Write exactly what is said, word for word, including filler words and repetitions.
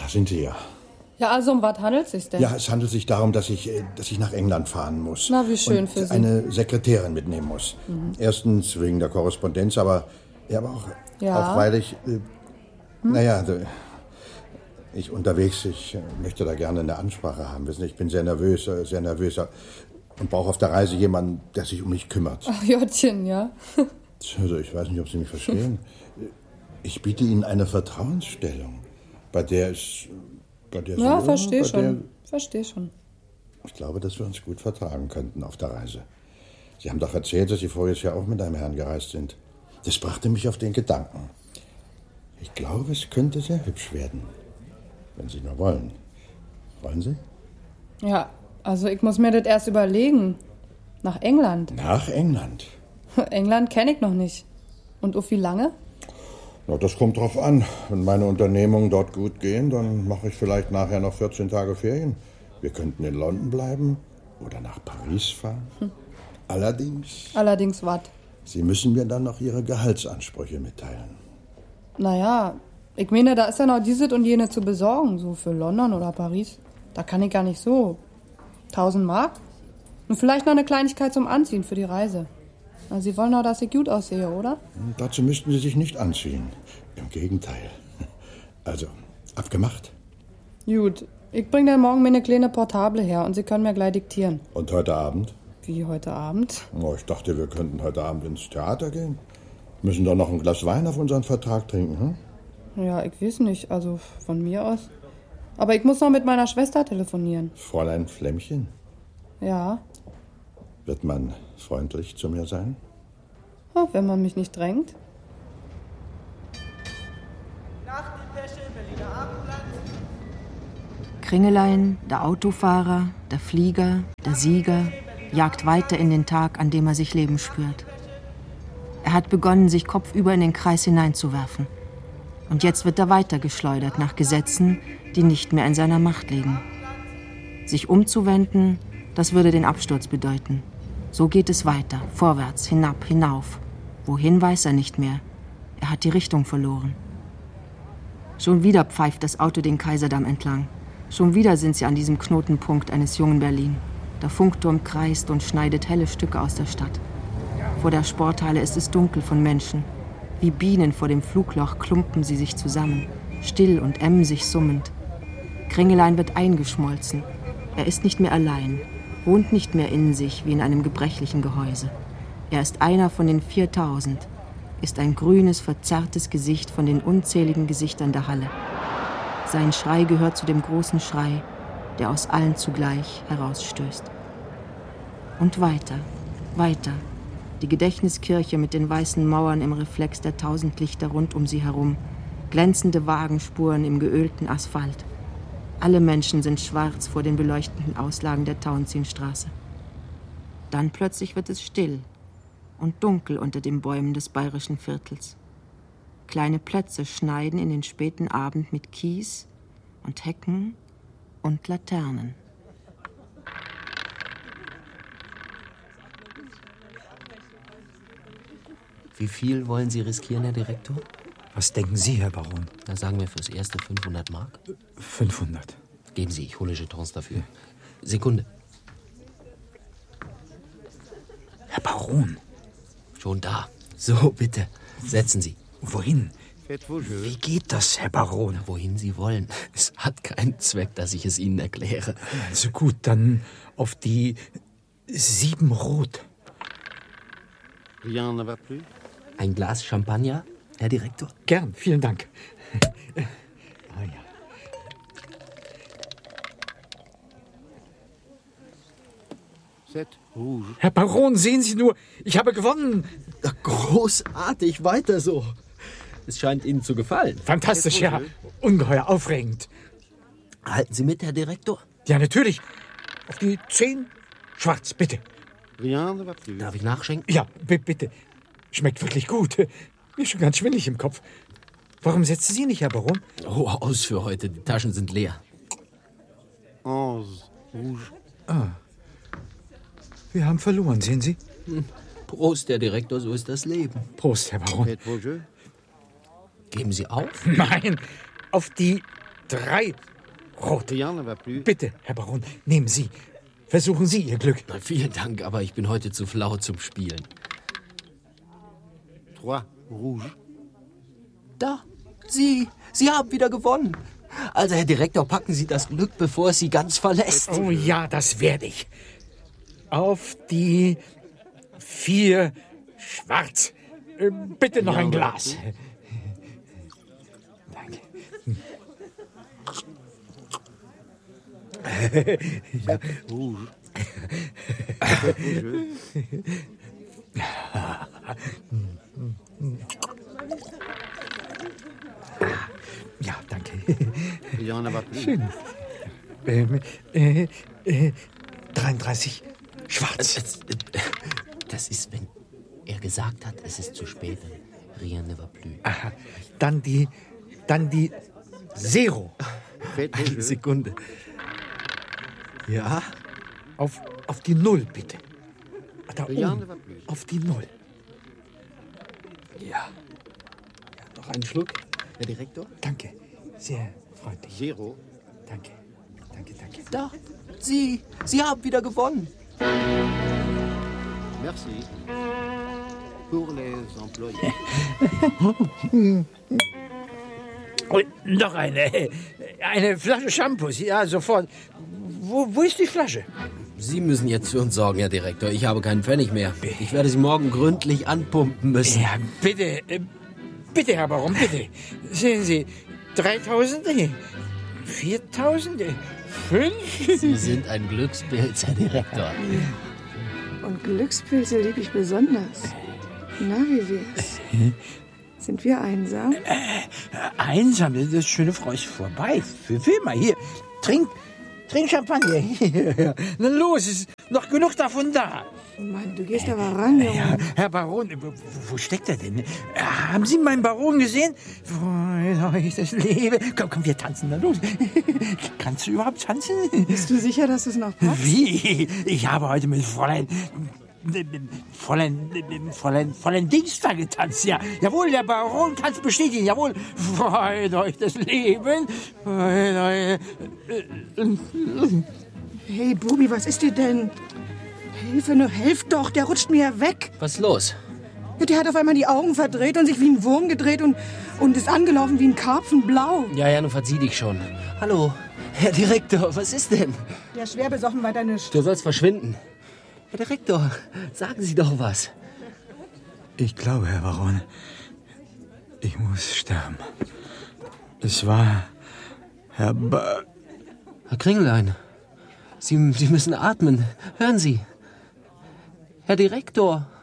sind Sie ja. Ja, also um was handelt es sich denn? Ja, es handelt sich darum, dass ich, dass ich nach England fahren muss. Na, wie schön und für Sie. eine Sekretärin mitnehmen muss. Mhm. Erstens wegen der Korrespondenz, aber, ja, aber auch, ja. auch weil ich... Äh, hm? Naja, ich unterwegs, ich möchte da gerne eine Ansprache haben. Wissen Sie, ich bin sehr nervös, sehr nervös und brauche auf der Reise jemanden, der sich um mich kümmert. Ach, Jottchen, ja. Also, ich weiß nicht, ob Sie mich verstehen. Ich biete Ihnen eine Vertrauensstellung, bei der es... Bei der ja, so, verstehe schon. Der, verstehe schon. Ich glaube, dass wir uns gut vertragen könnten auf der Reise. Sie haben doch erzählt, dass Sie voriges Jahr auch mit einem Herrn gereist sind. Das brachte mich auf den Gedanken. Ich glaube, es könnte sehr hübsch werden. Wenn Sie nur wollen. Wollen Sie? Ja, also ich muss mir das erst überlegen. Nach England. Nach England? England kenne ich noch nicht. Und auf wie lange? Na, das kommt drauf an. Wenn meine Unternehmungen dort gut gehen, dann mache ich vielleicht nachher noch vierzehn Tage Ferien. Wir könnten in London bleiben oder nach Paris fahren. Hm. Allerdings... Allerdings was? Sie müssen mir dann noch Ihre Gehaltsansprüche mitteilen. Naja, ich meine, da ist ja noch dieses und jene zu besorgen, so für London oder Paris. Da kann ich gar nicht so. Tausend Mark? Und vielleicht noch eine Kleinigkeit zum Anziehen für die Reise. Na, Sie wollen doch, dass ich gut aussehe, oder? Und dazu müssten Sie sich nicht anziehen. Im Gegenteil. Also, abgemacht? Gut, ich bringe dann morgen mir eine kleine Portable her und Sie können mir gleich diktieren. Und heute Abend? Wie heute Abend? Oh, ich dachte, wir könnten heute Abend ins Theater gehen. Müssen doch noch ein Glas Wein auf unseren Vertrag trinken, hm? Ja, ich weiß nicht, also von mir aus. Aber ich muss noch mit meiner Schwester telefonieren. Fräulein Flämmchen? Ja. Wird man freundlich zu mir sein? Oh, wenn man mich nicht drängt. Nachtdepesche, Berliner Abendblatt. Kringelein, der Autofahrer, der Flieger, der Sieger, jagt weiter in den Tag, an dem er sich Leben spürt. Er hat begonnen, sich kopfüber in den Kreis hineinzuwerfen. Und jetzt wird er weitergeschleudert nach Gesetzen, die nicht mehr in seiner Macht liegen. Sich umzuwenden, das würde den Absturz bedeuten. So geht es weiter, vorwärts, hinab, hinauf. Wohin weiß er nicht mehr. Er hat die Richtung verloren. Schon wieder pfeift das Auto den Kaiserdamm entlang. Schon wieder sind sie an diesem Knotenpunkt eines jungen Berlin. Der Funkturm kreist und schneidet helle Stücke aus der Stadt. Vor der Sporthalle ist es dunkel von Menschen. Wie Bienen vor dem Flugloch klumpen sie sich zusammen, still und emsig summend. Kringelein wird eingeschmolzen. Er ist nicht mehr allein, wohnt nicht mehr in sich wie in einem gebrechlichen Gehäuse. Er ist einer von den viertausend, ist ein grünes, verzerrtes Gesicht von den unzähligen Gesichtern der Halle. Sein Schrei gehört zu dem großen Schrei, der aus allen zugleich herausstößt. Und weiter, weiter. Die Gedächtniskirche mit den weißen Mauern im Reflex der tausend Lichter rund um sie herum. Glänzende Wagenspuren im geölten Asphalt. Alle Menschen sind schwarz vor den beleuchtenden Auslagen der Tauentzienstraße. Dann plötzlich wird es still und dunkel unter den Bäumen des bayerischen Viertels. Kleine Plätze schneiden in den späten Abend mit Kies und Hecken und Laternen. Wie viel wollen Sie riskieren, Herr Direktor? Was denken Sie, Herr Baron? Da sagen wir fürs erste fünfhundert Mark. fünfhundert. Geben Sie, ich hole Jetons dafür. Sekunde. Herr Baron. Schon da. So, bitte. Setzen Sie. Wohin? Wie geht das, Herr Baron? Na, wohin Sie wollen. Es hat keinen Zweck, dass ich es Ihnen erkläre. Also gut, dann auf die sieben Rot. Rien ne va plus? Ein Glas Champagner, Herr Direktor? Gern, vielen Dank. Ah, ja. Herr Baron, sehen Sie nur, ich habe gewonnen. Na, großartig, weiter so. Es scheint Ihnen zu gefallen. Fantastisch, ja. Ungeheuer aufregend. Halten Sie mit, Herr Direktor? Ja, natürlich. Auf die zehn. Schwarz, bitte. Darf ich nachschenken? Ja, bitte. Schmeckt wirklich gut. Mir ist schon ganz schwindelig im Kopf. Warum setzen Sie nicht, Herr Baron? Oh, aus für heute. Die Taschen sind leer. Ah. Wir haben verloren, sehen Sie? Hm. Prost, Herr Direktor, so ist das Leben. Prost, Herr Baron. Geben Sie auf? Nein, auf die drei rote. Bitte, Herr Baron, nehmen Sie. Versuchen Sie Ihr Glück. Na, vielen Dank, aber ich bin heute zu flau zum Spielen. Trois rouge. Da, Sie, Sie haben wieder gewonnen. Also, Herr Direktor, packen Sie das Glück, bevor es Sie ganz verlässt. Oh ja, das werde ich. Auf die vier schwarz. Äh, Bitte noch ein Glas. Danke. Rouge. Ja, danke. Schön. Ähm, äh, äh, dreiunddreißig schwarz. Das, das ist, wenn er gesagt hat, es ist zu spät. Rien ne va plus. Aha. Dann die, dann die Zero. Eine Sekunde. Ja? Auf, auf die Null, bitte. Da oben. Auf die Null. Ja. Ja. Noch einen Schluck, Herr Direktor? Danke. Sehr freundlich. Zero. Danke. Danke, danke. Da, Sie, Sie haben wieder gewonnen. Merci. Pour les employés. Und noch eine. Eine Flasche Shampoos. Ja, sofort. Wo, wo ist die Flasche? Sie müssen jetzt für uns sorgen, Herr Direktor. Ich habe keinen Pfennig mehr. Ich werde Sie morgen gründlich anpumpen müssen. Ja, bitte. äh, Bitte, Herr Baron, bitte. Sehen Sie, dreitausend, viertausend, fünf. Sie sind ein Glückspilz, Herr Direktor. Und Glückspilze liebe ich besonders. Na, wie wär's? Sind wir einsam? Einsam, das schöne Frau ist vorbei. Für mal hier. Trink, trink Champagner. Hier. Na los, ist noch genug davon da. Mann, du gehst aber ran, Junge. Ja, Herr Baron, wo, wo steckt er denn? Haben Sie meinen Baron gesehen? Wo ich das lebe? Komm, komm, wir tanzen. Na los. Kannst du überhaupt tanzen? Bist du sicher, dass es noch passt? Wie? Ich habe heute mit Fräulein... Fräulein, Fräulein, Fräulein Dings da getanzt, ja. Jawohl, der Baron kann es bestätigen, jawohl. Freut euch das Leben. Freut euch. Hey, Bubi, was ist dir denn? Hilfe, nur helft doch, der rutscht mir ja weg. Was ist los? Der hat auf einmal die Augen verdreht und sich wie ein Wurm gedreht und, und ist angelaufen wie ein Karpfenblau. Ja, ja, nun verzieh dich schon. Hallo, Herr Direktor, was ist denn? Der ist schwer besoffen weiter nichts. Du sollst verschwinden. Herr Direktor, sagen Sie doch was. Ich glaube, Herr Baron, ich muss sterben. Es war Herr ba... Herr Kringlein, Sie, Sie müssen atmen. Hören Sie. Herr Direktor.